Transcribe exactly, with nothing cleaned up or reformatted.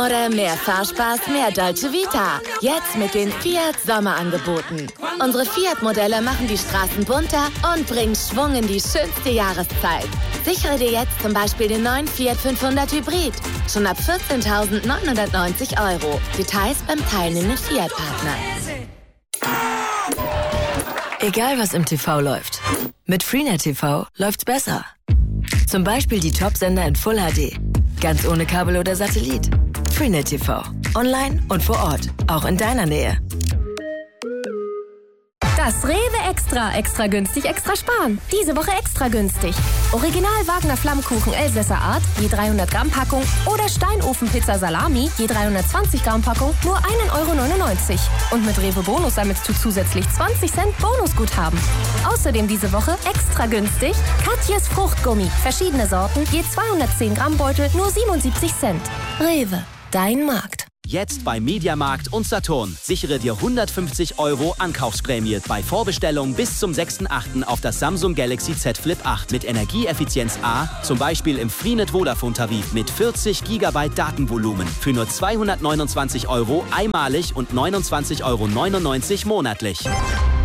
Oder mehr Fahrspaß, mehr Dolce Vita. Jetzt mit den Fiat Sommerangeboten. Unsere Fiat-Modelle machen die Straßen bunter und bringen Schwung in die schönste Jahreszeit. Sichere dir jetzt zum Beispiel den neuen Fiat fünfhundert Hybrid. Schon ab vierzehntausendneunhundertneunzig Euro. Details beim teilnehmenden Fiat-Partner. Egal was im T V läuft. Mit Freenet T V läuft's besser. Zum Beispiel die Top-Sender in Full H D. Ganz ohne Kabel oder Satellit. Freenet T V. Online und vor Ort. Auch in deiner Nähe. Das Rewe Extra. Extra günstig, extra sparen. Diese Woche extra günstig. Original Wagner Flammkuchen Elsässer Art, je dreihundert Gramm Packung. Oder Steinofenpizza Salami, je dreihundertzwanzig Gramm Packung, nur ein Euro neunundneunzig. Und mit Rewe Bonus sammelst du zusätzlich zwanzig Cent Bonusguthaben. Außerdem diese Woche extra günstig Katjes Fruchtgummi. Verschiedene Sorten, je zweihundertzehn Gramm Beutel, nur siebenundsiebzig Cent. Rewe, dein Markt. Jetzt bei Mediamarkt und Saturn. Sichere dir hundertfünfzig Euro Ankaufsprämie bei Vorbestellung bis zum sechsten achten auf das Samsung Galaxy Z Flip acht mit Energieeffizienz A, zum Beispiel im Freenet Vodafone Tarif mit vierzig Gigabyte Datenvolumen für nur zweihundertneunundzwanzig Euro einmalig und neunundzwanzig Euro neunundneunzig monatlich.